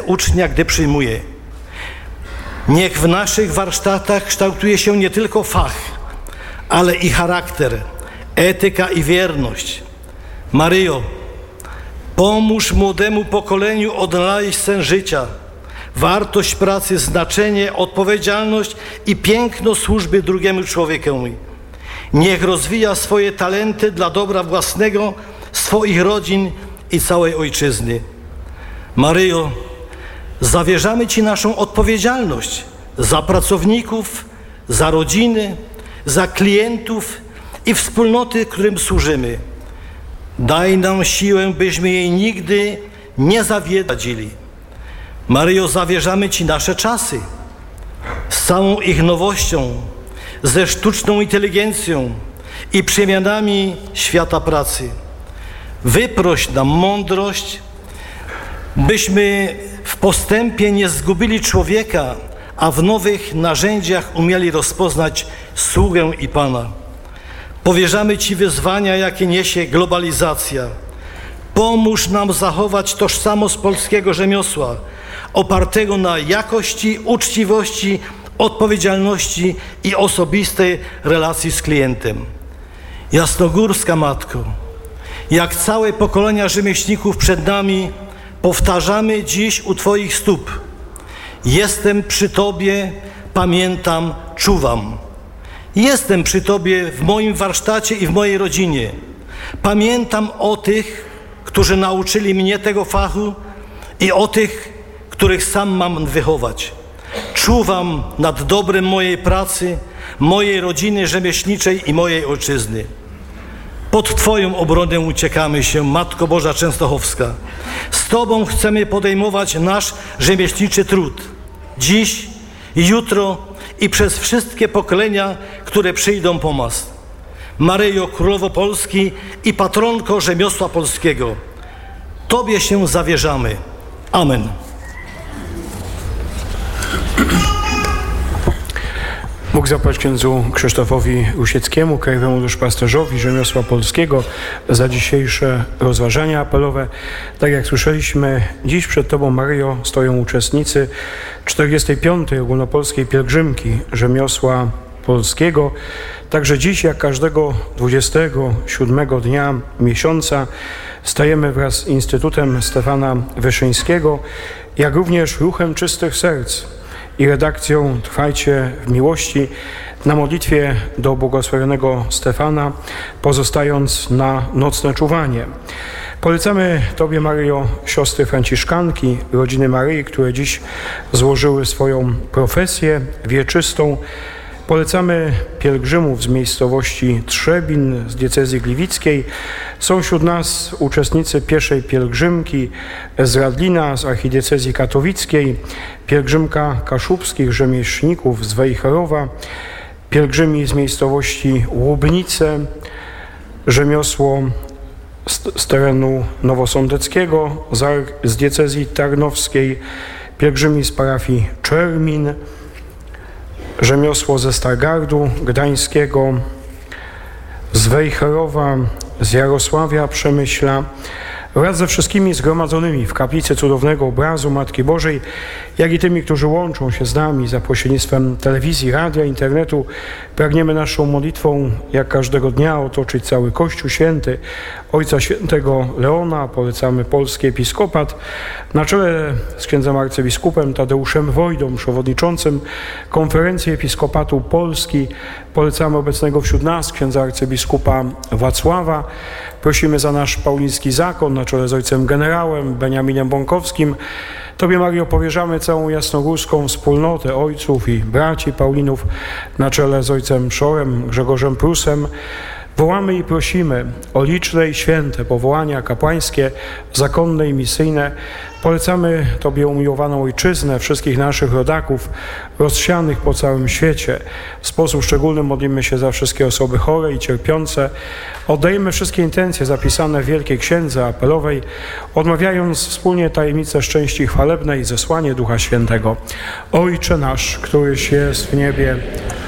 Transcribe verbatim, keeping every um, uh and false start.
ucznia, gdy przyjmuje. Niech w naszych warsztatach kształtuje się nie tylko fach, ale i charakter, etyka i wierność. Maryjo, pomóż młodemu pokoleniu odnaleźć sens życia, wartość pracy, znaczenie, odpowiedzialność i piękno służby drugiemu człowiekowi. Niech rozwija swoje talenty dla dobra własnego, swoich rodzin i całej ojczyzny. Maryjo, zawierzamy Ci naszą odpowiedzialność za pracowników, za rodziny, za klientów i wspólnoty, którym służymy. Daj nam siłę, byśmy jej nigdy nie zawiedzili. Maryjo, zawierzamy Ci nasze czasy z całą ich nowością, ze sztuczną inteligencją i przemianami świata pracy. Wyproś nam mądrość, byśmy w postępie nie zgubili człowieka, a w nowych narzędziach umieli rozpoznać sługę i Pana. Powierzamy Ci wyzwania, jakie niesie globalizacja. Pomóż nam zachować tożsamość polskiego rzemiosła, opartego na jakości, uczciwości, odpowiedzialności i osobistej relacji z klientem. Jasnogórska Matko, jak całe pokolenia rzemieślników przed nami, powtarzamy dziś u Twoich stóp. Jestem przy Tobie, pamiętam, czuwam. Jestem przy Tobie w moim warsztacie i w mojej rodzinie. Pamiętam o tych, którzy nauczyli mnie tego fachu i o tych, których sam mam wychować. Czuwam nad dobrem mojej pracy, mojej rodziny rzemieślniczej i mojej ojczyzny. Pod Twoją obronę uciekamy się, Matko Boża Częstochowska. Z Tobą chcemy podejmować nasz rzemieślniczy trud. Dziś, jutro i przez wszystkie pokolenia, które przyjdą po nas. Maryjo, Królowo Polski i patronko rzemiosła polskiego, Tobie się zawierzamy. Amen. Bóg zapłać księdzu Krzysztofowi Rusieckiemu, krajowemu duszpasterzowi rzemiosła polskiego, za dzisiejsze rozważania apelowe. Tak jak słyszeliśmy, dziś przed Tobą, Maryjo, stoją uczestnicy czterdziestej piątej ogólnopolskiej pielgrzymki rzemiosła polskiego. Także dziś, jak każdego dwudziestego siódmego dnia miesiąca, stajemy wraz z Instytutem Stefana Wyszyńskiego, jak również Ruchem Czystych Serc i redakcją Trwajcie w Miłości na modlitwie do błogosławionego Stefana, pozostając na nocne czuwanie. Polecamy Tobie, Maryjo, siostry franciszkanki, rodziny Maryi, które dziś złożyły swoją profesję wieczystą. Polecamy pielgrzymów z miejscowości Trzebin, z diecezji gliwickiej. Są wśród nas uczestnicy pierwszej pielgrzymki z Radlina, z archidiecezji katowickiej, pielgrzymka kaszubskich rzemieślników z Wejherowa, pielgrzymi z miejscowości Łubnice, rzemiosło z, z terenu nowosądeckiego, z, z diecezji tarnowskiej, pielgrzymi z parafii Czermin, rzemiosło ze Stargardu Gdańskiego, z Wejherowa, z Jarosławia Przemyśla, wraz ze wszystkimi zgromadzonymi w kaplicy cudownego obrazu Matki Bożej, jak i tymi, którzy łączą się z nami za pośrednictwem telewizji, radia, internetu. Pragniemy naszą modlitwą, jak każdego dnia, otoczyć cały Kościół Święty, Ojca Świętego Leona. Polecamy polski episkopat na czele z księdzem arcybiskupem Tadeuszem Wojdą, przewodniczącym Konferencji Episkopatu Polski. Polecamy obecnego wśród nas księdza arcybiskupa Wacława. Prosimy za nasz pauliński zakon na czele z ojcem generałem Beniaminem Bąkowskim. Tobie, Mario, powierzamy całą jasnogórską wspólnotę ojców i braci Paulinów na czele z ojcem Szorem, Grzegorzem Prusem. Wołamy i prosimy o liczne i święte powołania kapłańskie, zakonne i misyjne. Polecamy Tobie umiłowaną ojczyznę, wszystkich naszych rodaków rozsianych po całym świecie. W sposób szczególny modlimy się za wszystkie osoby chore i cierpiące. Oddajemy wszystkie intencje zapisane w Wielkiej Księdze Apelowej, odmawiając wspólnie tajemnicę szczęści chwalebnej i zesłanie Ducha Świętego. Ojcze nasz, któryś jest w niebie,